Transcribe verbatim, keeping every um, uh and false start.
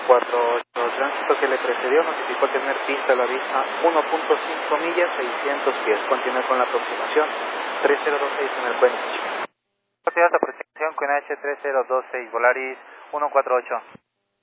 cuatro ocho, el tránsito que le precedió notificó tener pista a la vista uno punto cinco millas, seiscientos pies. Continúa con la aproximación tres cero dos seis en el Queen. Gracias, aproximación Queen H tres cero dos seis, Volaris uno cuatro ocho.